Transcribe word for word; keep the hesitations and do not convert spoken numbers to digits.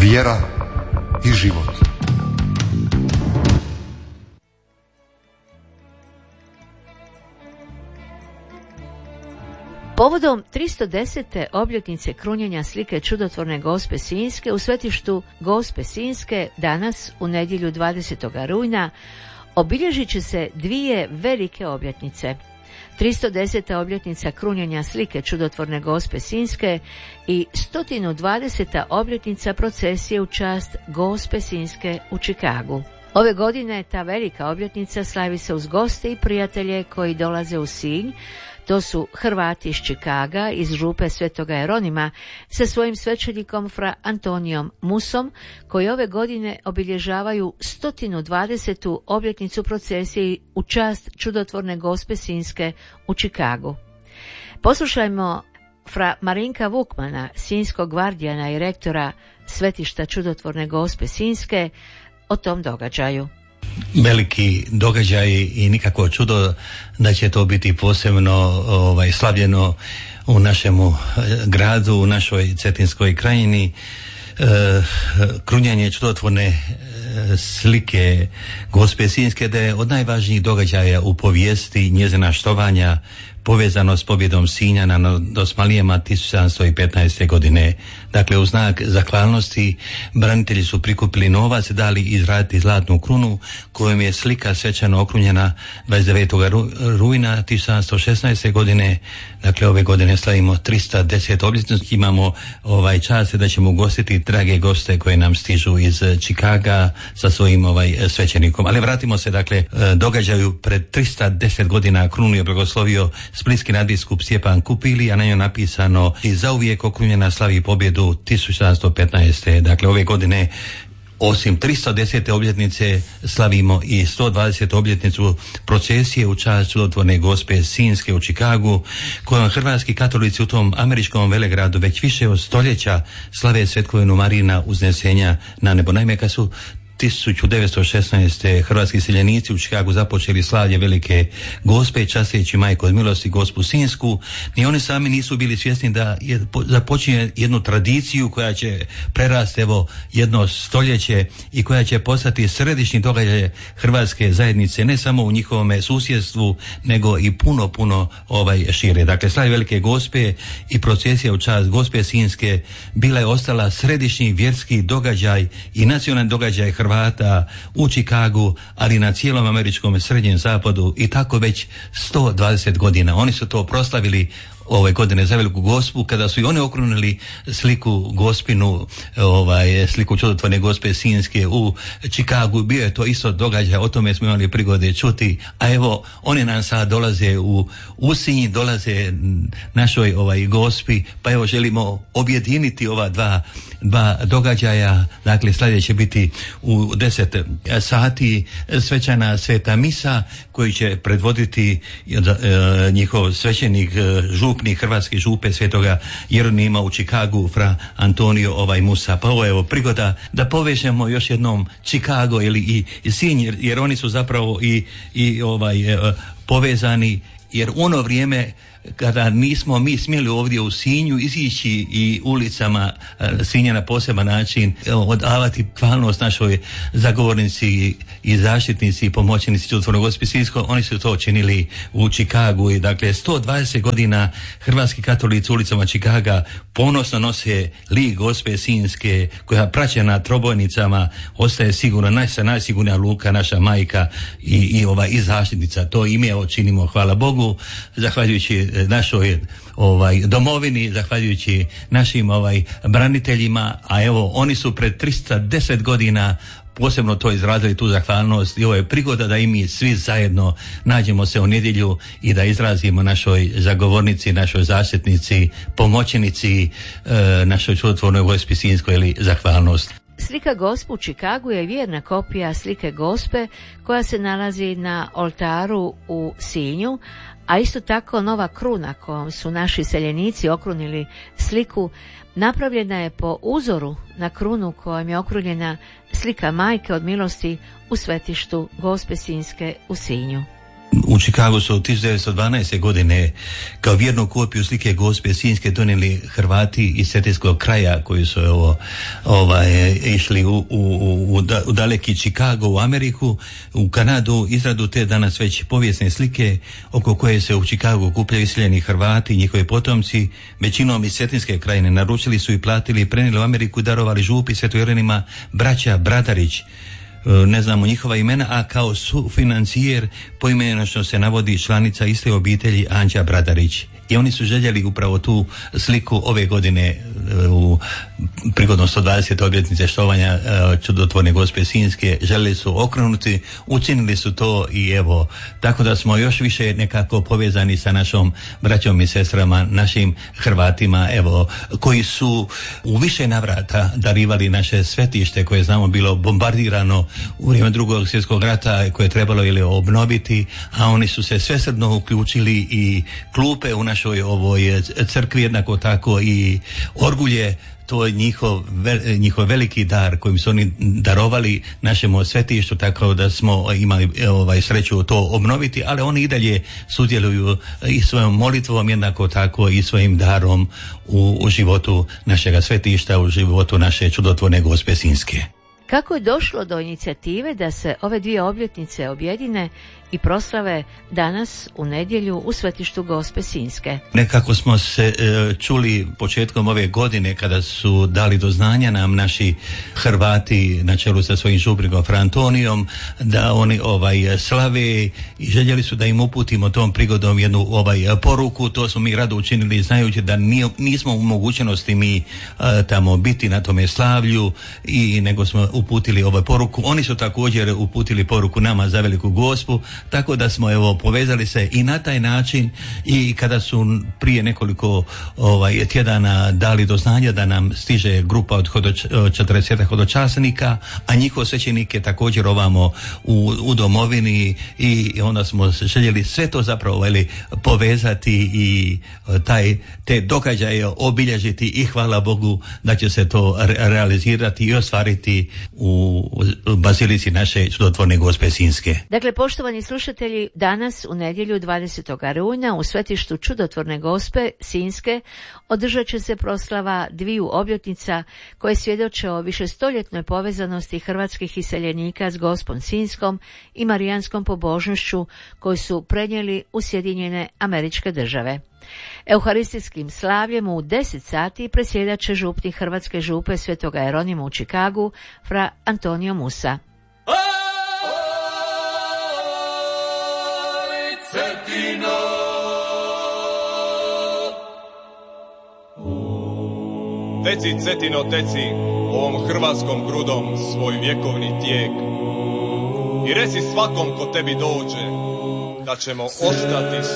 vjera i život. Povodom tristo desete obljetnice krunjenja slike čudotvorne Gospe Sinjske u svetištu Gospe Sinjske danas u nedjelju dvadesetog rujna obilježit će se dvije velike obljetnice. tristo deseta obljetnica krunjenja slike čudotvorne Gospe Sinjske i sto dvadeseta obljetnica procesije u čast Gospe Sinjske u Čikagu. Ove godine ta velika obljetnica slavi se uz goste i prijatelje koji dolaze u Sinj. To su Hrvati iz Čikaga, iz župe Svetoga Jeronima, sa svojim svećenikom fra Antonijom Musom, koji ove godine obilježavaju sto dvadesetu obljetnicu procesije u čast čudotvorne Gospe Sinjske u Čikagu. Poslušajmo fra Marinka Vukmana, sinjskog gvardijana i rektora svetišta čudotvorne Gospe Sinjske, o tom događaju. Veliki događaj i nikako čudo da će to biti posebno ovaj, slavljeno u našemu gradu, u našoj Cetinskoj krajini. E, krunjanje čudotvorne e, slike Gospe Sinjske, da je od najvažnijih događaja u povijesti njezina štovanja povezano s pobjedom Sinjana nad Osmanlijama tisuću sedamsto petnaeste. godine. Dakle, u znak zahvalnosti branitelji su prikupili novac, dali izraditi zlatnu krunu kojom je slika svečano okrunjena dvadeset devetog rujna tisuću sedamsto šesnaeste. godine. Dakle, ove godine slavimo tristo desetu obljetnicu. Imamo ovaj čast da ćemo ugostiti drage goste koje nam stižu iz Čikaga sa svojim ovaj svećenikom. Ali vratimo se, dakle, događaju pred tristo deset godina krunu je blagoslovio splitski nadbiskup Stjepan Kupili, a na njoj napisano i zauvijek okrunjena slavi pobjedu tisuću sedamsto petnaeste. Dakle, ove godine osim tristo desete obljetnice slavimo i sto dvadesetu obljetnicu procesije u čast čudotvorne Gospe Sinjske u Čikagu, kojom hrvatski katolici u tom američkom velegradu već više od stoljeća slave svetkovinu Marina uznesenja na nebo. Naime, kad su tisuću devetsto šesnaeste. hrvatski seljenici u Čikagu započeli slavlje velike Gospe, časteći Majku od milosti Gospu Sinjsku, ni oni sami nisu bili svjesni da je, započinje jednu tradiciju koja će prerasti evo jedno stoljeće i koja će postati središnji događaj hrvatske zajednice, ne samo u njihovome susjedstvu, nego i puno, puno ovaj šire. Dakle, slavlje velike Gospe i procesija u čast Gospe Sinjske bila je ostala središnji vjerski događaj i nacionalni događaj Hrvatske Hrvata u Čikagu, ali na cijelom američkom srednjem zapadu i tako već sto dvadeset godina. Oni su to proslavili ove godine za veliku Gospu, kada su i oni okrunili sliku Gospinu, ovaj, sliku čudotvorne Gospe Sinjske u Čikagu. Bio je to isto događaj, o tome smo imali prigode čuti, a evo oni nam sad dolaze u, u Sinj, dolaze našoj ovaj Gospi, pa evo želimo objediniti ova dva, dva događaja. Dakle, sljedeće će biti u deset sati svečana sveta misa koju će predvoditi e, njihov svećenik žup hrvatske župe Svetoga Jeronima u Čikagu, fra Antonio ovaj Musa. Pa ovo je evo prigoda da povežemo još jednom Čikago ili i, i Sinj, jer, jer oni su zapravo i, i ovaj e, povezani, jer u ono vrijeme kada nismo mi smjeli ovdje u Sinju izići i ulicama Sinja na poseban način odavati hvalnost našoj zagovornici i zaštitnici i pomoćnici čudotvorne Gospe Sinjske, oni su to činili u Čikagu. I dakle sto dvadeset godina hrvatski katolici ulicama Čikaga ponosno nose lik Gospe Sinjske, koja praćena trobojnicama ostaje sigurno najsa najsigurnija luka, naša majka i, i ova i zaštitnica. To ime činimo, hvala Bogu, zahvaljujući našoj ovaj domovini, zahvaljujući našim ovaj braniteljima, a evo oni su pred tristo deset godina posebno to izrazili, tu zahvalnost, i ovo je prigoda da i mi svi zajedno nađemo se u nedjelju i da izrazimo našoj zagovornici, našoj zaštitnici, pomoćnici, e, našoj čudotvornoj Gospi Sinjskoj ili zahvalnost. Slika Gospe u Čikagu je vjerna kopija slike Gospe koja se nalazi na oltaru u Sinju, a isto tako nova kruna kojom su naši seljenici okrunili sliku napravljena je po uzoru na krunu kojom je okrunjena slika Majke od milosti u svetištu Gospe Sinjske u Sinju. u Čikagu su tisuću devetsto dvanaeste. godine kao vjernu kopiju slike Gospe Sinjske donijeli Hrvati iz cetinskog kraja koji su ovo, ovaj, išli u, u, u, u daleki Čikago u Ameriku, u Kanadu, izradu te danas već povijesne slike oko koje se u Čikagu kupljaju iseljeni Hrvati i njihovi potomci, većinom iz cetinske krajine, naručili su i platili i prenijeli u Ameriku, darovali župi svetojelenima braća Bradarić, ne znamo njihova imena, a kao sufinancijer poimenočno se navodi članica iste obitelji Anđa Bradarić. I oni su željeli upravo tu sliku ove godine u prigodom sto dvadesete obljetnice štovanja čudotvorne Gospe Sinjske, željeli su okrenuti, učinili su to i evo, tako da smo još više nekako povezani sa našom braćom i sestrama, našim Hrvatima, evo, koji su u više navrata darivali naše svetište koje znamo bilo bombardirano u vrijeme Drugog svjetskog rata, koje je trebalo ili obnoviti, a oni su se svesrdno uključili i klupe u našoj ovoj crkvi, jednako tako i orgulje. To je njihov, njihov veliki dar kojim su oni darovali našemu svetištu, tako da smo imali ovaj, sreću to obnoviti, ali oni i dalje sudjeluju i svojom molitvom, jednako tako i svojim darom u, u životu našega svetišta, u životu naše čudotvorne Gospe Sinjske. Kako je došlo do inicijative da se ove dvije obljetnice objedine i proslave danas u nedjelju u svetištu Gospe Sinjske? Nekako smo se e, čuli početkom ove godine kada su dali do znanja nam naši Hrvati na čelu sa svojim žubrigom Fra Antonijom da oni ovaj slave i željeli su da im uputimo tom prigodom jednu ovaj poruku. To smo mi rado učinili znajući da nije, nismo u mogućnosti mi a, tamo biti na tome slavlju, i nego smo uputili ovaj poruku. Oni su također uputili poruku nama za Veliku Gospu, tako da smo evo povezali se i na taj način. I kada su prije nekoliko ovaj tjedana dali do znanja da nam stiže grupa od četrdeset hodočasnika, a njihov svećenik je također ovamo u, u domovini, i onda smo željeli sve to zapravo veli, povezati i taj, te događaje obilježiti, i hvala Bogu da će se to re- realizirati i ostvariti u bazilici naše čudotvorne Gospe Sinjske. Dakle, poštovani slušatelji, danas u nedjelju dvadesetog rujna u svetištu čudotvorne Gospe Sinjske održat će se proslava dviju obljetnica koje svjedoče o višestoljetnoj povezanosti hrvatskih iseljenika s Gospom Sinjskom i marijanskom pobožnošću koju su prenijeli u Sjedinjene Američke Države. Euharistijskim slavljem u deset sati presjedat će župnik Hrvatske župe Svetoga Jeronima u Čikagu, Fra Antonio Musa. Teci, Cetino, teci, ovom hrvatskom grudom svoj vjekovni tijek i reci svakom ko tebi dođe da ćemo ostati